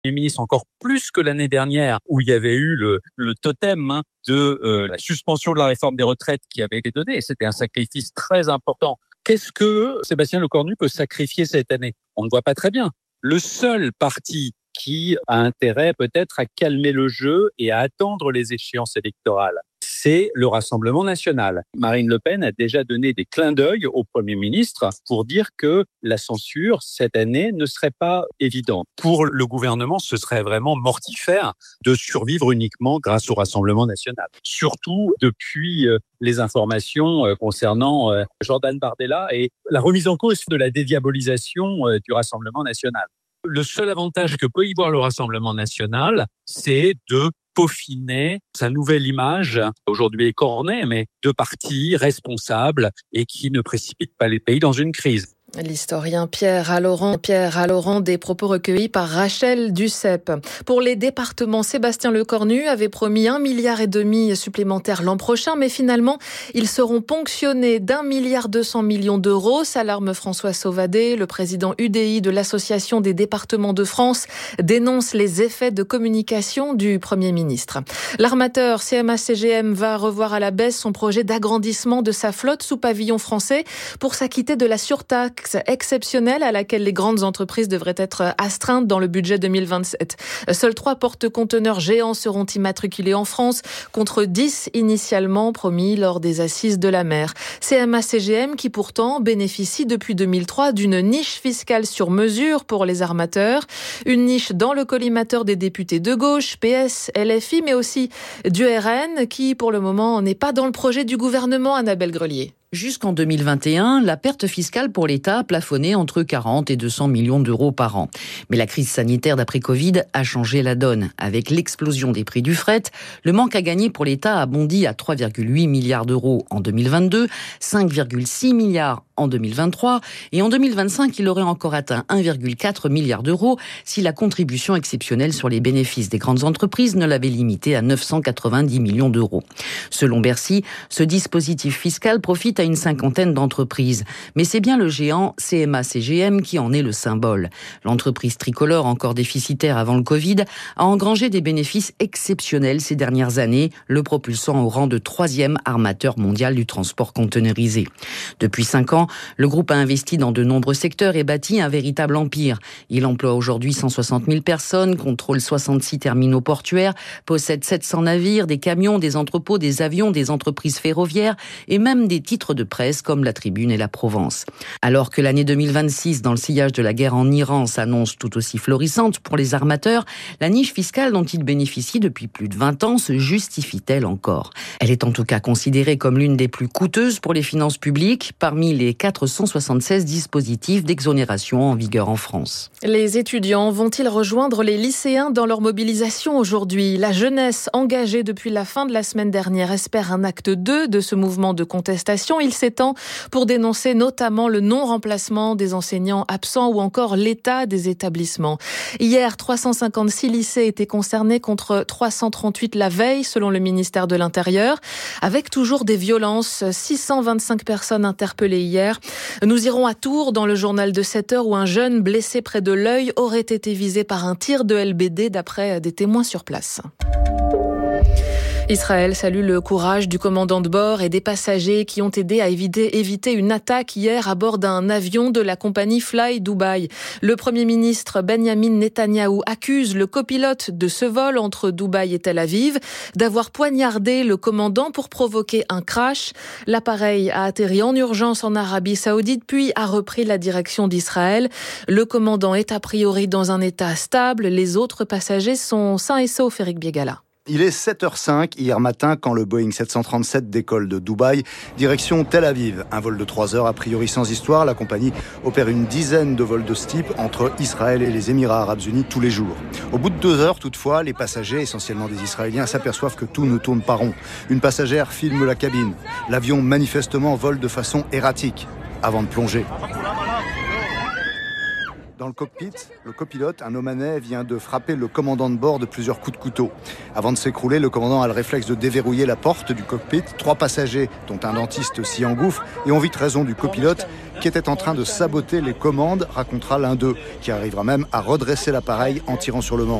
les ministres encore plus que l'année dernière où il y avait eu le totem de la suspension de la réforme des retraites qui avait été donnée. Et c'était un sacrifice très important. Qu'est-ce que Sébastien Lecornu peut sacrifier cette année? On ne voit pas très bien. Le seul parti qui a intérêt peut-être à calmer le jeu et à attendre les échéances électorales, c'est le Rassemblement national. Marine Le Pen a déjà donné des clins d'œil au Premier ministre pour dire que la censure, cette année, ne serait pas évidente. Pour le gouvernement, ce serait vraiment mortifère de survivre uniquement grâce au Rassemblement national. Surtout depuis les informations concernant Jordan Bardella et la remise en cause de la dédiabolisation du Rassemblement national. Le seul avantage que peut y voir le Rassemblement national, c'est de peaufiner sa nouvelle image, aujourd'hui écornée, mais de parti responsable et qui ne précipite pas les pays dans une crise. L'historien Pierre Halloran, des propos recueillis par Rachel Duceppe. Pour les départements, Sébastien Lecornu avait promis 1,5 milliard supplémentaire l'an prochain, mais finalement, ils seront ponctionnés d'1,2 milliard d'euros. S'alarme François Sauvadet, le président UDI de l'Association des départements de France, dénonce les effets de communication du Premier ministre. L'armateur CMA-CGM va revoir à la baisse son projet d'agrandissement de sa flotte sous pavillon français pour s'acquitter de la surtaxe exceptionnelle à laquelle les grandes entreprises devraient être astreintes dans le budget 2027. Seuls 3 porte-conteneurs géants seront immatriculés en France contre 10 initialement promis lors des assises de la mer. CMA-CGM qui pourtant bénéficie depuis 2003 d'une niche fiscale sur mesure pour les armateurs. Une niche dans le collimateur des députés de gauche, PS, LFI, mais aussi du RN qui pour le moment n'est pas dans le projet du gouvernement, Annabelle Grelier. Jusqu'en 2021, la perte fiscale pour l'État plafonnait entre 40 et 200 millions d'euros par an. Mais la crise sanitaire d'après Covid a changé la donne. Avec l'explosion des prix du fret, le manque à gagner pour l'État a bondi à 3,8 milliards d'euros en 2022, 5,6 milliards en 2023 et en 2025, il aurait encore atteint 1,4 milliard d'euros si la contribution exceptionnelle sur les bénéfices des grandes entreprises ne l'avait limité à 990 millions d'euros. Selon Bercy, ce dispositif fiscal profite à une 50aine d'entreprises. Mais c'est bien le géant CMA-CGM qui en est le symbole. L'entreprise tricolore, encore déficitaire avant le Covid, a engrangé des bénéfices exceptionnels ces dernières années, le propulsant au rang de 3e armateur mondial du transport conteneurisé. Depuis 5 ans, le groupe a investi dans de nombreux secteurs et bâti un véritable empire. Il emploie aujourd'hui 160 000 personnes, contrôle 66 terminaux portuaires, possède 700 navires, des camions, des entrepôts, des avions, des entreprises ferroviaires et même des titres de presse comme La Tribune et La Provence. Alors que l'année 2026, dans le sillage de la guerre en Iran, s'annonce tout aussi florissante pour les armateurs, la niche fiscale dont ils bénéficient depuis plus de 20 ans se justifie-t-elle encore? Elle est en tout cas considérée comme l'une des plus coûteuses pour les finances publiques parmi les 476 dispositifs d'exonération en vigueur en France. Les étudiants vont-ils rejoindre les lycéens dans leur mobilisation aujourd'hui? La jeunesse engagée depuis la fin de la semaine dernière espère un acte 2 de ce mouvement de contestation. Il s'étend pour dénoncer notamment le non-remplacement des enseignants absents ou encore l'état des établissements. Hier, 356 lycées étaient concernés contre 338 la veille, selon le ministère de l'Intérieur, avec toujours des violences. 625 personnes interpellées hier. Nous irons à Tours dans le journal de 7 heures où un jeune blessé près de l'œil aurait été visé par un tir de LBD d'après des témoins sur place. Israël salue le courage du commandant de bord et des passagers qui ont aidé à éviter une attaque hier à bord d'un avion de la compagnie Fly Dubai. Le Premier ministre Benjamin Netanyahou accuse le copilote de ce vol entre Dubaï et Tel Aviv d'avoir poignardé le commandant pour provoquer un crash. L'appareil a atterri en urgence en Arabie Saoudite puis a repris la direction d'Israël. Le commandant est a priori dans un état stable. Les autres passagers sont sains et saufs, Eric Biegala. Il est 7h05 hier matin quand le Boeing 737 décolle de Dubaï, direction Tel Aviv. Un vol de 3 heures, a priori sans histoire. La compagnie opère une dizaine de vols de ce type entre Israël et les Émirats Arabes Unis tous les jours. Au bout de 2 heures, toutefois, les passagers, essentiellement des Israéliens, s'aperçoivent que tout ne tourne pas rond. Une passagère filme la cabine. L'avion, manifestement, vole de façon erratique avant de plonger. Dans le cockpit, le copilote, un Omanais, vient de frapper le commandant de bord de plusieurs coups de couteau. Avant de s'écrouler, le commandant a le réflexe de déverrouiller la porte du cockpit. 3 passagers, dont un dentiste, s'y engouffrent et ont vite raison du copilote qui était en train de saboter les commandes, racontera l'un d'eux, qui arrivera même à redresser l'appareil en tirant sur le manche.